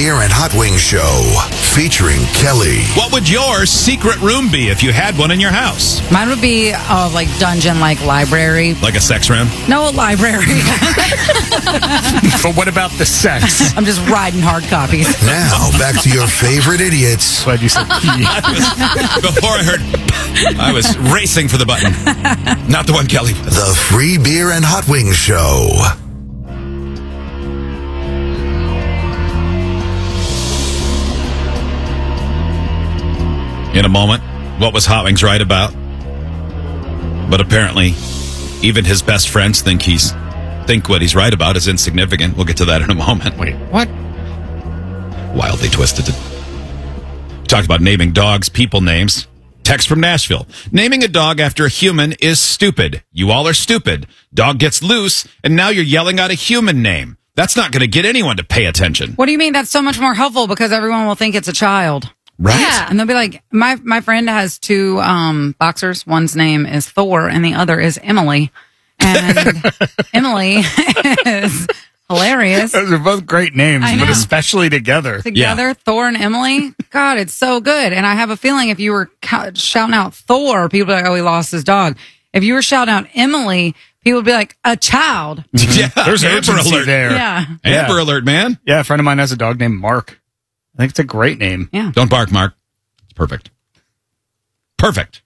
Beer and Hot Wings Show, featuring Kelly. What would your secret room be if you had one in your house? Mine would be like dungeon, like library. Like a sex room? No, library. But what about the sex? I'm just riding hard copies. Now, back to your favorite idiots. Glad you said Before I heard, I was racing for the button. Not the one Kelly was. The Free Beer and Hot Wings Show. In a moment, what was Hot Wings right about? But apparently, even his best friends think what he's right about is insignificant. We'll get to that in a moment. Wait, what? Wildly twisted. Talked about naming dogs, people names. Text from Nashville. Naming a dog after a human is stupid. You all are stupid. Dog gets loose, and now you're yelling out a human name. That's not going to get anyone to pay attention. What do you mean? That's so much more helpful because everyone will think it's a child. Right? Yeah. And they'll be like, my friend has two boxers. One's name is Thor and the other is Emily. And Emily is hilarious. Those are both great names, I but know. especially together. Together, Thor and Emily. God, it's so good. And I have a feeling if you were shouting out Thor, people would be like, oh, he lost his dog. If you were shouting out Emily, people would be like, a child. Yeah. There's Amber urgency alert there. Yeah. Amber alert, man. Yeah, a friend of mine has a dog named Mark. I think it's a great name. Yeah. Don't bark, Mark. It's perfect. Perfect.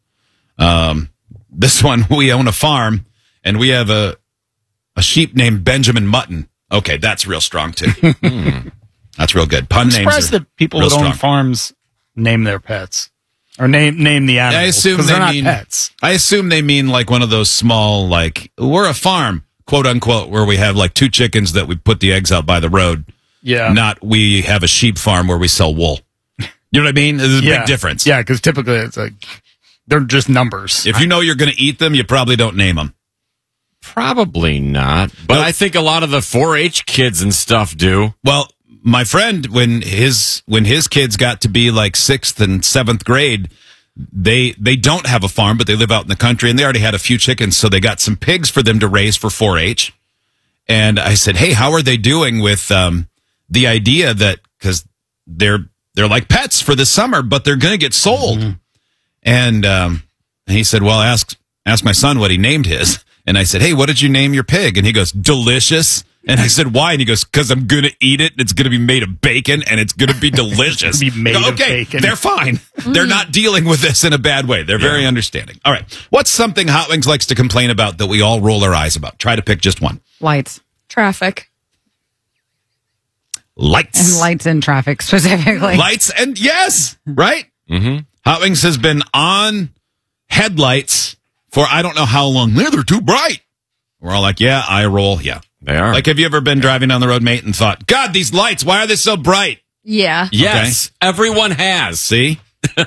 This one, we own a farm, and we have a sheep named Benjamin Mutton. Okay, that's real strong, too. That's real good. Pun I'm names surprised are that people real that own strong. farms name their pets. Or name the animals. I assume 'cause they they're not mean pets. I assume they mean like one of those small, like, we're a farm, quote unquote, where we have like 2 chickens that we put the eggs out by the road. Yeah. Not we have a sheep farm where we sell wool. You know what I mean? There's a big difference. Yeah, because typically it's like they're just numbers. If you know you're going to eat them, you probably don't name them. Probably not. But I think a lot of the 4-H kids and stuff do. Well, my friend, when his kids got to be like 6th and 7th grade, they don't have a farm, but they live out in the country, and they already had a few chickens, so they got some pigs for them to raise for 4-H. And I said, hey, how are they doing with the idea that, because they're like pets for the summer, but they're going to get sold. Mm-hmm. And he said, well, ask my son what he named his. And I said, hey, what did you name your pig? And he goes, Delicious. And I said, why? And he goes, because I'm going to eat it. It's going to be made of bacon, and it's going to be delicious. Be made of bacon. They're fine. They're not dealing with this in a bad way. They're very understanding. All right. What's something Hot Wings likes to complain about that we all roll our eyes about? Try to pick just one. Lights. Traffic. Lights. And lights in traffic specifically. Lights and yes, right? Mm-hmm. Hot Wings has been on headlights for I don't know how long. They're too bright. We're all like, yeah, eye roll. Yeah, They are. Like, have you ever been driving down the road, mate, and thought, God, these lights, why are they so bright? Yeah. Yes, everyone has. See?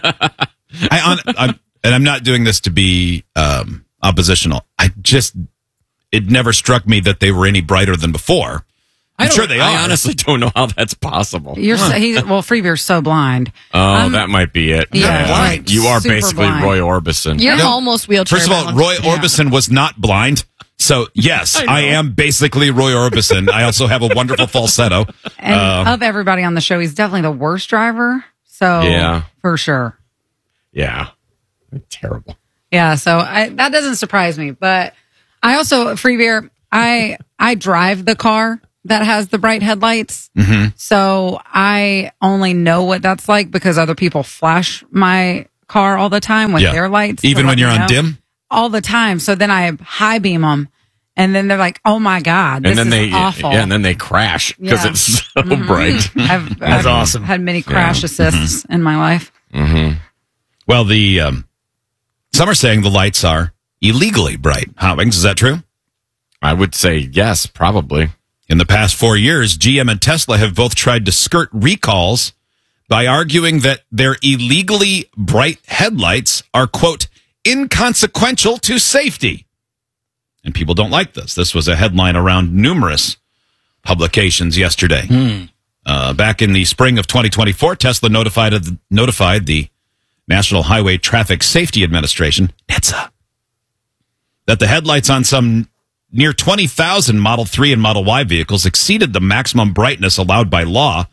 I'm not doing this to be oppositional. It never struck me that they were any brighter than before. I'm sure they are. I honestly don't know how that's possible. Free Beer's so blind. Oh, that might be it. Yeah, blind. You are Super basically blind. Roy Orbison. You're almost wheelchair First of all, bound. Roy Orbison was not blind. So, yes, I am basically Roy Orbison. I also have a wonderful falsetto. And of everybody on the show, he's definitely the worst driver. So, Yeah. for sure. Yeah. Terrible. Yeah, so that doesn't surprise me. But I also, Free Beer, I drive the car that has the bright headlights. Mm-hmm. So I only know what that's like because other people flash my car all the time with their lights. Even to when let you're me on know. dim? All the time. So then I high beam them. And then they're like, oh my God, this is awful. Yeah, and then they crash because Yeah. it's so bright. I've awesome. had many crash assists in my life. Mm-hmm. Well, some are saying the lights are illegally bright. Hot Wings, is that true? I would say yes, probably. In the past 4 years, GM and Tesla have both tried to skirt recalls by arguing that their illegally bright headlights are, quote, inconsequential to safety. And people don't like this. This was a headline around numerous publications yesterday. Back in the spring of 2024, Tesla notified the National Highway Traffic Safety Administration, NHTSA, that the headlights on some near 20,000 Model 3 and Model Y vehicles exceeded the maximum brightness allowed by law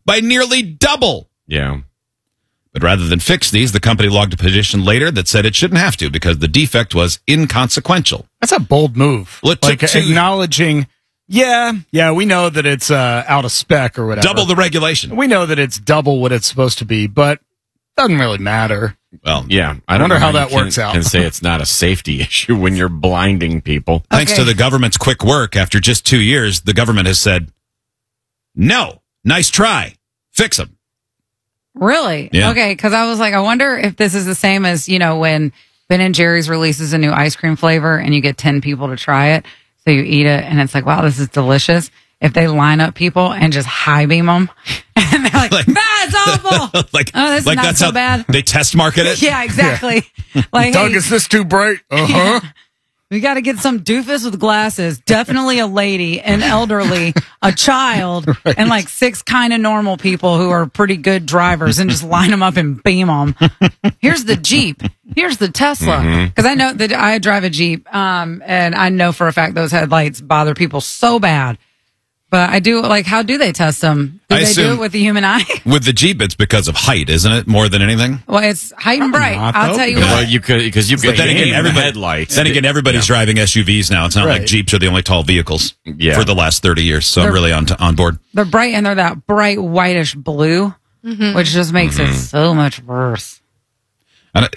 by nearly double. Yeah. But rather than fix these, the company logged a petition later that said it shouldn't have to because the defect was inconsequential. That's a bold move. Well, it like took acknowledging, yeah, we know that it's out of spec or whatever. Double the regulation. We know that it's double what it's supposed to be, but doesn't really matter. Well, yeah. I wonder how that works out. Can say it's not a safety issue when you're blinding people. Thanks to the government's quick work, after just 2 years, the government has said, no, nice try. Fix them. Really? Yeah. Okay, because I was like, I wonder if this is the same as, when Ben & Jerry's releases a new ice cream flavor and you get 10 people to try it. So you eat it and it's like, wow, this is delicious. If they line up people and just high beam them and they're like, that's awful. like, oh, this is not that's so how bad. they test market it? Yeah, exactly. Like, Doug, hey, is this too bright? Uh-huh. we got to get some doofus with glasses, definitely a lady, an elderly, a child, and like 6 kind of normal people who are pretty good drivers and just line them up and beam them. Here's the Jeep. Here's the Tesla. Because I know that I drive a Jeep, and I know for a fact those headlights bother people so bad. But I do, like, how do they test them? Do they do it with the human eye? With the Jeep, it's because of height, isn't it? More than anything? Well, it's height and bright. not, I'll though. tell you Well, what. you could, because you could But then again, aim the everybody, headlights. then again, everybody's driving SUVs now. It's not like Right. Jeeps are the only tall vehicles Yeah. for the last 30 years. So I'm really on board. They're bright and they're that bright whitish blue, which just makes it so much worse. And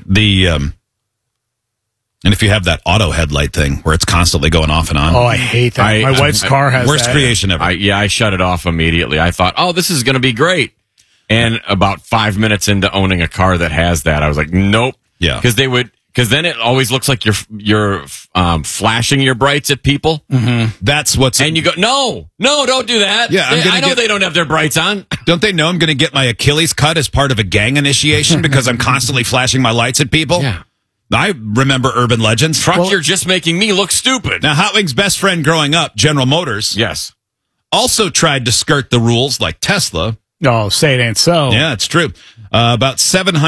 and if you have that auto headlight thing where it's constantly going off and on. Oh, I hate that. My wife's car has Worst that. creation ever. I shut it off immediately. I thought, oh, this is going to be great. And about 5 minutes into owning a car that has that, I was like, nope. Yeah. Because then it always looks like you're flashing your brights at people. That's what's... And you go, no, don't do that. Yeah, I'm gonna I know get- they don't have their brights on. Don't they know I'm going to get my Achilles cut as part of a gang initiation because I'm constantly flashing my lights at people? Yeah. I remember urban legends. Truck, you're just making me look stupid. Now, Hot Wings' best friend growing up, General Motors, Yes. also tried to skirt the rules like Tesla. Oh, say it ain't so. Yeah, it's true. About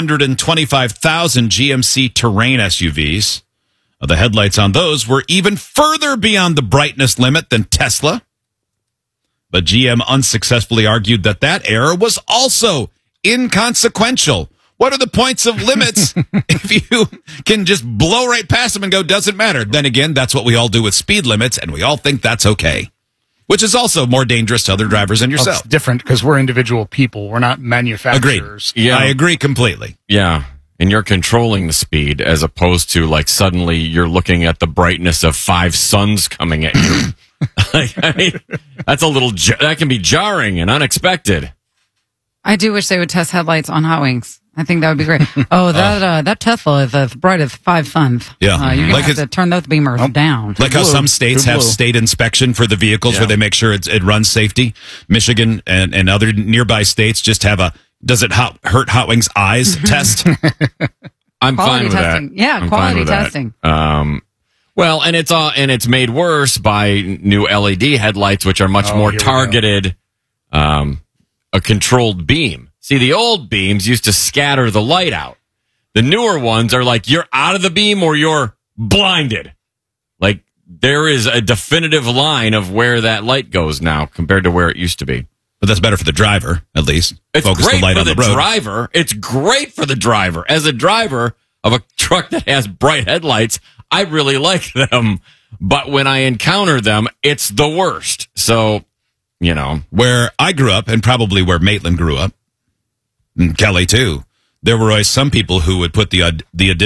725,000 GMC Terrain SUVs. The headlights on those were even further beyond the brightness limit than Tesla. But GM unsuccessfully argued that error was also inconsequential. What are the points of limits if you can just blow right past them and go, doesn't matter? Then again, that's what we all do with speed limits, and we all think that's okay. Which is also more dangerous to other drivers than Oh, yourself. it's different because we're individual people. We're not Agreed. manufacturers. Yeah. I agree completely. Yeah. And you're controlling the speed as opposed to like suddenly you're looking at the brightness of 5 suns coming at you. I mean, that's that can be jarring and unexpected. I do wish they would test headlights on Hot Wings. I think that would be great. Oh, that Tesla is as bright as 5 suns. Yeah. You're going Like to have it's- to turn those beamers down. Like how Blue. some states They're have blue. state inspection for the vehicles where they make sure it runs safety. Michigan and other nearby states just have a does it hurt Hot Wings' eyes test. I'm Quality fine with testing. that. Yeah, I'm quality fine with that. testing. Well, and it's made worse by new LED headlights, which are much more here we go. targeted, a controlled beam. See, the old beams used to scatter the light out. The newer ones are like you're out of the beam or you're blinded. Like there is a definitive line of where that light goes now compared to where it used to be. But that's better for the driver, at least. It's Focus great the light for on the the road. driver. It's great for the driver. As a driver of a truck that has bright headlights, I really like them. But when I encounter them, it's the worst. So, Where I grew up, and probably where Maitland grew up, and Kelly too, there were always some people who would put the